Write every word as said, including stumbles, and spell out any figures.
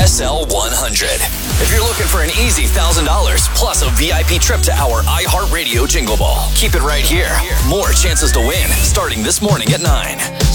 S L one hundred. If you're looking for an easy one thousand dollars plus a V I P trip to our iHeartRadio Jingle Ball, keep it right here. More chances to win starting this morning at nine.